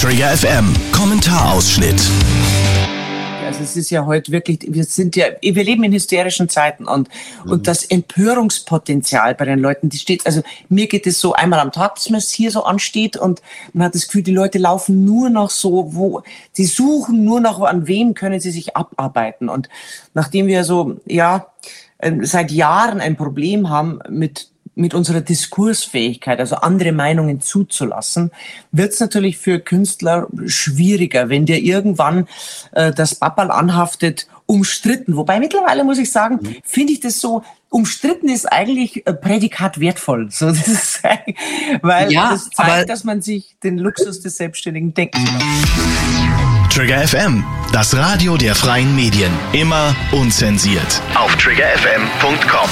Trigger FM Kommentarausschnitt. Also es ist ja heute wirklich, wir leben in hysterischen Zeiten und das Empörungspotenzial bei den Leuten, die steht, also mir geht es so einmal am Tag, dass man es hier so ansteht und man hat das Gefühl, die Leute laufen nur noch so, die suchen nur noch, an wem können sie sich abarbeiten. Und nachdem wir so, seit Jahren ein Problem haben mit unserer Diskursfähigkeit, also andere Meinungen zuzulassen, wird es natürlich für Künstler schwieriger, wenn dir irgendwann das Papperl anhaftet, umstritten. Wobei mittlerweile muss ich sagen, finde ich das so, umstritten ist eigentlich Prädikat wertvoll. So, das ist, weil das zeigt, dass man sich den Luxus des selbstständigen Denkens macht. Trigger FM, das Radio der freien Medien. Immer unzensiert. Auf triggerfm.com.